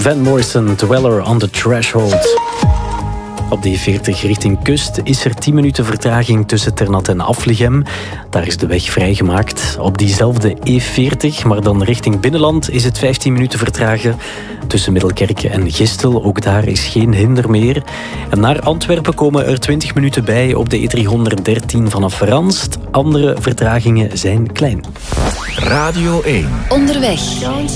Van Morrison, Dweller on the Threshold. Op de E40 richting kust is er 10 minuten vertraging tussen Ternat en Afligem. Daar is de weg vrijgemaakt. Op diezelfde E40, maar dan richting binnenland, is het 15 minuten vertragen tussen Middelkerke en Gistel. Ook daar is geen hinder meer. En naar Antwerpen komen er 20 minuten bij op de E313 vanaf Ranst. Andere vertragingen zijn klein. Radio 1. Onderweg.